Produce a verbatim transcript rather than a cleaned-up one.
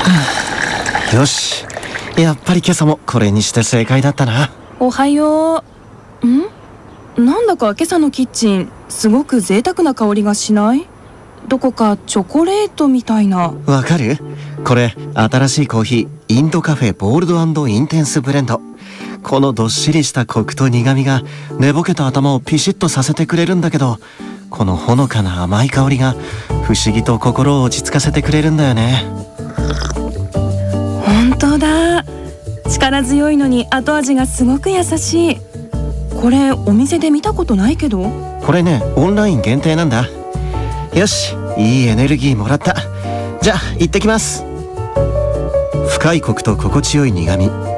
よし、やっぱり今朝もこれにして正解だったな。 おはよう。ん？なんだか今朝のキッチンすごく贅沢な香りがしない？どこかチョコレートみたいな。 わかる？これ新しいコーヒー、インドカフェボールド&インテンスブレンド。このどっしりしたコクと苦みが寝ぼけた頭をピシッとさせてくれるんだけど、このほのかな甘い香りが不思議と心を落ち着かせてくれるんだよね。 本当だ。力強いのに後味がすごく優しい。これお店で見たことないけど。 これね、オンライン限定なんだ。よし、いいエネルギーもらった。じゃあ行ってきます。深いコクと心地よい苦み、